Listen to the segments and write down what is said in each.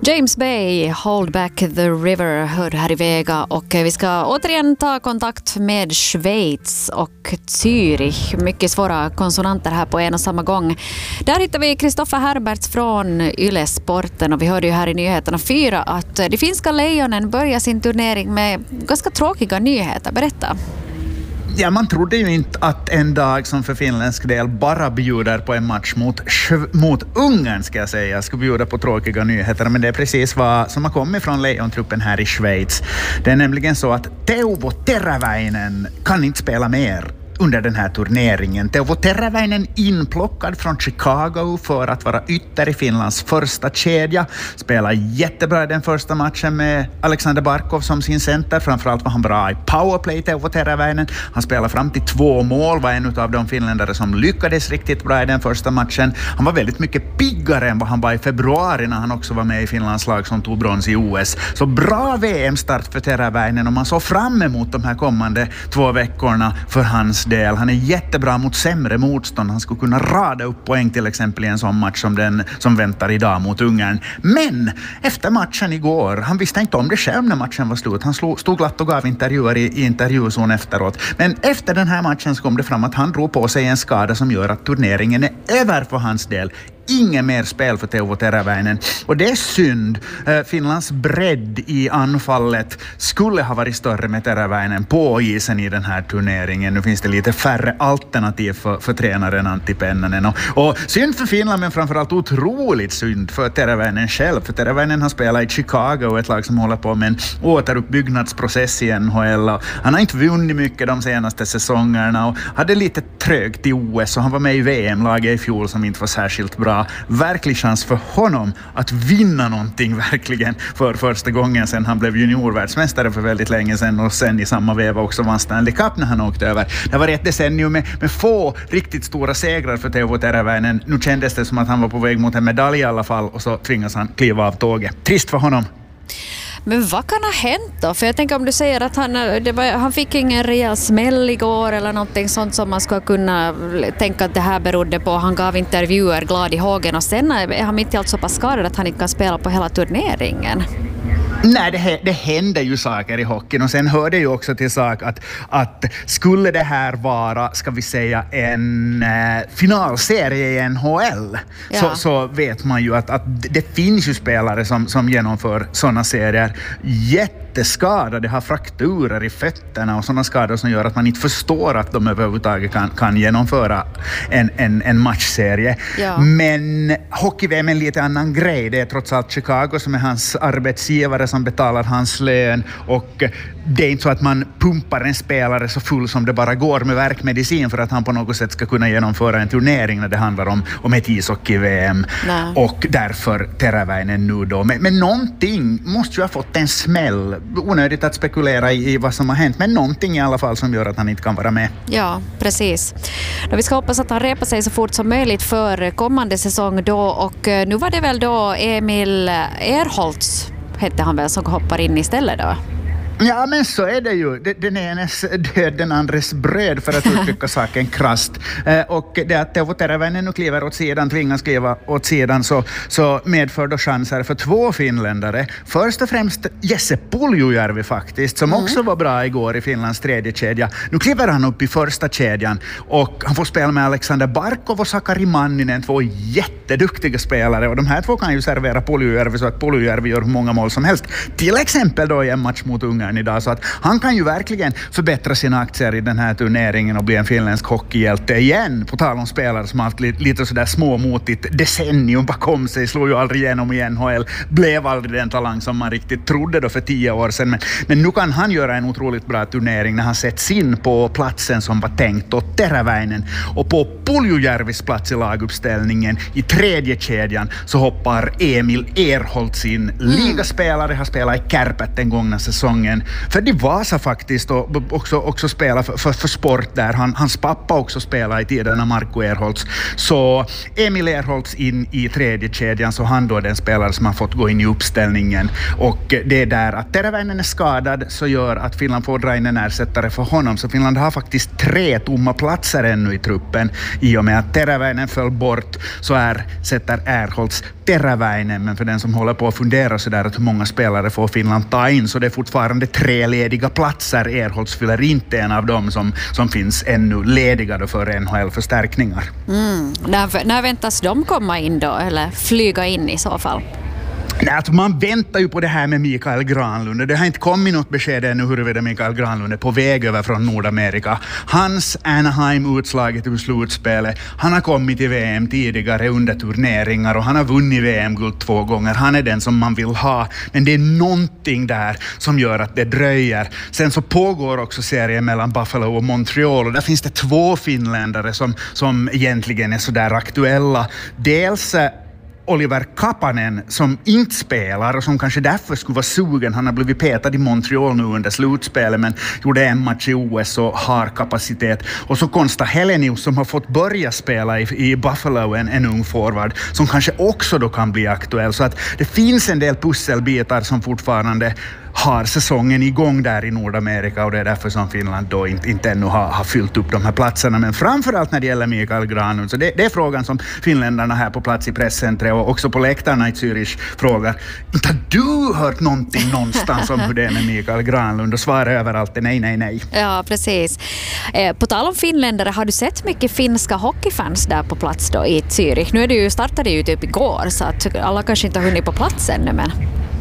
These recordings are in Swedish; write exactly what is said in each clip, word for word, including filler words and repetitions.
James Bay, Hold Back the River, hörde här i Vega, och vi ska återigen ta kontakt med Schweiz och Zürich. Mycket svåra konsonanter här på en och samma gång. Där hittar vi Kristoffer Herberts från Yle Sporten, och vi hörde ju här i nyheterna fyra att de finska lejonen börjar sin turnering med ganska tråkiga nyheter. Berätta. Ja, man trodde ju inte att en dag som för finländsk del bara bjuder på en match mot, mot Ungern, ska jag säga, ska bjuda på tråkiga nyheter. Men det är precis vad som har kommit från lejontruppen här i Schweiz. Det är nämligen så att Teuvo Teräväinen kan inte spela mer under den här turneringen. Teuvo Teräväinen inplockad från Chicago för att vara ytter i Finlands första kedja. Spelar jättebra i den första matchen med Alexander Barkov som sin center. Framförallt var han bra i powerplay, Teuvo Teräväinen. Han spelar fram till två mål, var en av de finländare som lyckades riktigt bra i den första matchen. Han var väldigt mycket piggare än vad han var i februari när han också var med i Finlands lag som tog brons i O S. Så bra V M-start för Teräväinen, och man såg fram emot de här kommande två veckorna för hans del. Han är jättebra mot sämre motstånd. Han skulle kunna rada upp poäng till exempel i en sån match som den som väntar idag mot Ungern. Men efter matchen igår, han visste inte om det själv när matchen var slut. Han slog, stod glatt och gav intervjuer i, i intervjuzon efteråt. Men efter den här matchen så kom det fram att han drog på sig en skada som gör att turneringen är över för hans del. Ingen mer spel för Teuvo Teräväinen. Och det är synd. Finlands bredd i anfallet skulle ha varit större med Teräväinen på isen i den här turneringen. Nu finns det lite färre alternativ för, för tränaren Antti Pennanen. Och, och synd för Finland, men framförallt otroligt synd för Teräväinen själv. För Teräväinen har spelat i Chicago, ett lag som håller på med en återuppbyggnadsprocess i N H L. Och han har inte vunnit mycket de senaste säsongerna och hade lite trögt i O S, och han var med i V M-laget i fjol som inte var särskilt bra. Verklig chans för honom att vinna någonting verkligen för första gången sedan han blev juniorvärldsmästare för väldigt länge sedan, och sen i samma veva också vann Stanley Cup när han åkte över. Det var ett decennium med, med få riktigt stora segrar för Teuvo Teräväinen. Nu kändes det som att han var på väg mot en medalj i alla fall, och så tvingas han kliva av tåget. Trist för honom. Men vad kan ha hänt då? För jag tänker, om du säger att han, det var, han fick ingen rejäl smäll igår eller någonting sånt som man ska kunna tänka att det här berodde på. Han gav intervjuer glad i hågen, och sen är han mitt i allt så pass skadad att han inte kan spela på hela turneringen. Nej, det, det händer ju saker i hockeyn, och sen hör det ju också till sak att, att skulle det här vara, ska vi säga, en eh, finalserie i N H L, ja. så, så vet man ju att, att det finns ju spelare som, som genomför sådana serier jätteskadade, har frakturer i fötterna och sådana skador som gör att man inte förstår att de överhuvudtaget kan, kan genomföra en, en, en matchserie. Ja. Men hockey-V M är en lite annan grej. Det är trots allt Chicago som är hans arbetsgivare som betalar hans lön, och det är inte så att man pumpar en spelare så full som det bara går med verkmedicin för att han på något sätt ska kunna genomföra en turnering när det handlar om, om ett ishockey-V M. Nej. Och därför Teräväinen nu då. Men, men någonting måste ju ha fått en smäll. Onödigt att spekulera i, i vad som har hänt, men någonting i alla fall som gör att han inte kan vara med. Ja, precis. Då vi ska hoppas att han repar sig så fort som möjligt för kommande säsong då, och nu var det väl då Emil Ehrholtz, hette han väl, som hoppar in istället då? Ja, men så är det ju. Den enes död, den andres bröd, för att uttrycka saken krasst. Eh, och det att Teuvo Teräväinen nu kliver åt sidan, tvingas kliva åt sidan, så, så medför då chanser för två finländare. Först och främst Jesse Puljujärvi faktiskt, som mm. också var bra igår i Finlands tredje kedja. Nu kliver han upp i första kedjan, och han får spela med Alexander Barkov och Sakari Manninen, två jätteduktiga spelare. Och de här två kan ju servera Puljujärvi så att Puljujärvi gör många mål som helst. Till exempel då i en match mot Ungern idag, så att han kan ju verkligen förbättra sina aktier i den här turneringen och bli en finländsk hockeyhjälte igen. På tal om spelare som har haft lite, lite sådär småmotigt decennium bakom sig, slog ju aldrig igenom i N H L, blev aldrig den talang som man riktigt trodde då för tio år sedan, men, men nu kan han göra en otroligt bra turnering när han sätts in på platsen som var tänkt åt Teräväinen, och på Puljujärvis plats i laguppställningen i tredje kedjan så hoppar Emil Ehrholtz in. Ligaspelare, har spelat i Kärpät den gångna säsongen. För de Vasa faktiskt och också, också spela för, för, för sport där. Han, hans pappa också spelar i tiden av Marko Ehrholtz. Så Emil Ehrholtz in i tredje kedjan, så han då den spelare som har fått gå in i uppställningen. Och det är där att Teräväinen är skadad så gör att Finland får dra in en ersättare för honom. Så Finland har faktiskt tre tomma platser ännu i truppen. I och med att Teräväinen föll bort så är, sätter Ehrholtz Teräväinen, men för den som håller på att fundera så där att hur många spelare får Finland ta in, så det är fortfarande tre lediga platser. Erholts fyller inte en av dem som, som finns ännu lediga då för N H L-förstärkningar. Mm. När, när väntas de komma in då, eller flyga in i så fall? Nej, alltså man väntar ju på det här med Mikael Granlund. Det har inte kommit något besked ännu huruvida Mikael Granlund är på väg över från Nordamerika. Hans Anaheim utslaget ur slutspelet. Han har kommit till V M tidigare under turneringar och han har vunnit V M-guld två gånger. Han är den som man vill ha. Men det är någonting där som gör att det dröjer. Sen så pågår också serien mellan Buffalo och Montreal. Och där finns det två finländare som, som egentligen är så där aktuella. Dels Oliver Kapanen som inte spelar och som kanske därför skulle vara sugen. Han har blivit petad i Montreal nu under slutspelet men gjorde en match i O S och har kapacitet. Och så Konsta Helenius som har fått börja spela i, i Buffalo, en, en ung forward som kanske också då kan bli aktuell. Så att det finns en del pusselbitar som fortfarande har säsongen igång där i Nordamerika och det är därför som Finland då inte, inte ännu har, har fyllt upp de här platserna. Men framförallt när det gäller Mikael Granlund, så det, det är frågan som finländarna här på plats i presscentret och också på läktarna i Zürich frågar. Inte har du hört någonting någonstans om hur det är med Mikael Granlund? Och svarar överallt är nej, nej, nej. Ja, precis. Eh, på tal om finländare, har du sett mycket finska hockeyfans där på plats då i Zürich? Nu är det ju, startade ju typ igår så att alla kanske inte har hunnit på plats ännu, men...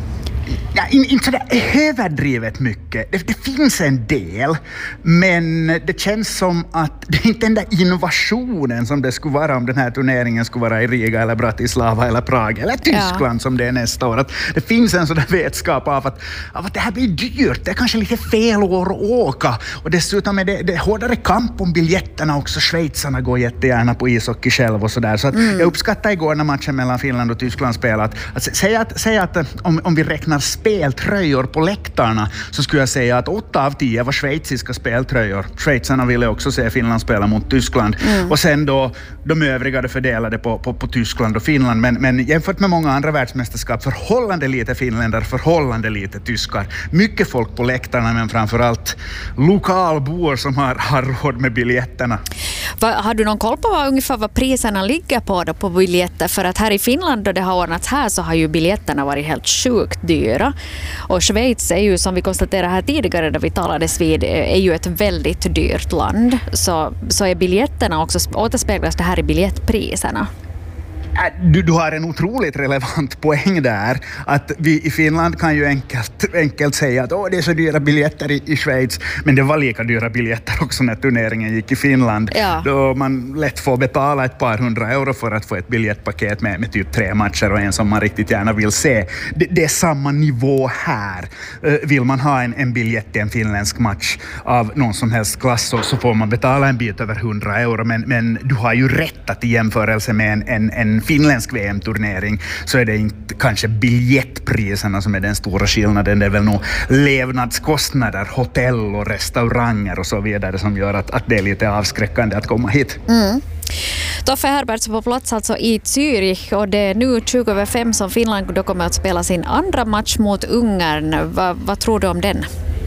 Ja, inte sådär överdrivet mycket. Det, det finns en del, men det känns som att det är inte den där innovationen som det skulle vara om den här turneringen skulle vara i Riga eller Bratislava eller Prag eller Tyskland ja. Som det är nästa år. Att det finns en sån där vetskap av att, av att det här blir dyrt. Det är kanske lite fel år att åka. Och dessutom är det, det är hårdare kamp om biljetterna också. Schweizarna går jättegärna på ishockey själv och sådär. Så att mm. jag uppskattar igår när matchen mellan Finland och Tyskland spelat. Att säga att, säga att om, om vi räknar speltröjor på läktarna så skulle jag säga att åtta av tio var schweiziska speltröjor. Schweizarna ville också se Finland spela mot Tyskland. Mm. Och sen då de övriga fördelade på, på, på Tyskland och Finland. Men, men jämfört med många andra världsmästerskap förhållande lite finländare, förhållande lite tyskar. Mycket folk på läktarna men framförallt lokalbor som har, har råd med biljetterna. Va, har du någon koll på vad, ungefär vad priserna ligger på då på biljetter? För att här i Finland då det har ordnats här så har ju biljetterna varit helt sjukt dyra. Och Schweiz är ju, som vi konstaterade här tidigare när vi talades vid, är ju ett väldigt dyrt land. Så, så är biljetterna också, återspeglas det här i biljettpriserna? Du, du har en otroligt relevant poäng där. Att vi i Finland kan ju enkelt, enkelt säga att åh, det är så dyra biljetter i, i Schweiz. Men det var lika dyra biljetter också när turneringen gick i Finland. Ja. Då man lätt får betala ett par hundra euro för att få ett biljettpaket med, med typ tre matcher och en som man riktigt gärna vill se. Det, det är samma nivå här. Vill man ha en, en biljett till en finländsk match av någon som helst klass så, så får man betala en bit över hundra euro. Men, men du har ju rätt att i jämförelse med en, en, en finländsk V M-turnering så är det inte kanske biljettpriserna som är den stora skillnaden. Det är väl nog levnadskostnader, hotell och restauranger och så vidare som gör att, att det är lite avskräckande att komma hit. Mm. Toffe Herberts på plats alltså i Zürich och det är nu tjugo över fem som Finland då kommer att spela sin andra match mot Ungern. Va, vad tror du om den?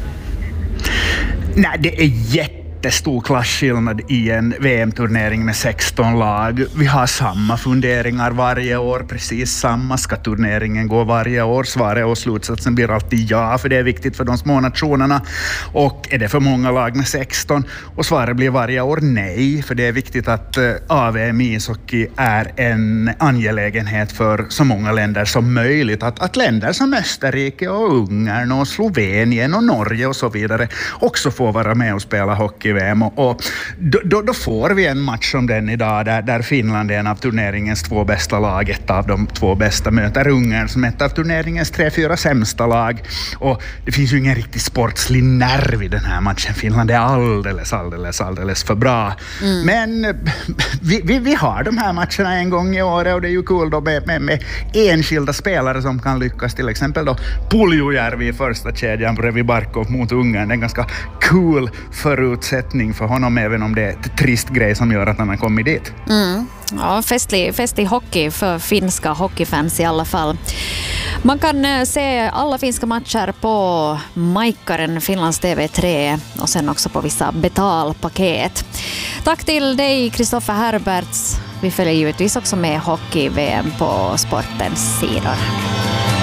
Nej, det är jätte jättestor klasskillnad i en V M-turnering med sexton lag. Vi har samma funderingar varje år, precis samma. Ska turneringen gå varje år? Svaret och slutsatsen blir alltid ja, för det är viktigt för de små nationerna. Och är det för många lag med sexton? Och svaret blir varje år nej, för det är viktigt att A V M ishockey är en angelägenhet för så många länder som möjligt. Att, att länder som Österrike och Ungern och Slovenien och Norge och så vidare också får vara med och spela hockey. Och, och då, då får vi en match som den idag där, där Finland är en av turneringens två bästa lag, ett av de två bästa möter Ungern som ett av turneringens tre, fyra sämsta lag. Och det finns ju ingen riktigt sportslig nerv i den här matchen. Finland är alldeles, alldeles, alldeles för bra. Mm. Men vi, vi, vi har de här matcherna en gång i året och det är ju kul då med, med, med enskilda spelare som kan lyckas. Till exempel då Puljujärvi i första kedjan bredvid Barkov mot Ungern. Det är en ganska cool förutsättning för honom, även om det är ett trist grej som gör att han har kommit dit. Mm. Ja, festlig, festlig hockey för finska hockeyfans i alla fall. Man kan se alla finska matcher på Maikkaren, Finlands T V tre och sen också på vissa betalpaket. Tack till dig, Kristoffer Herberts. Vi följer givetvis också med hockey-V M på sportens sidor.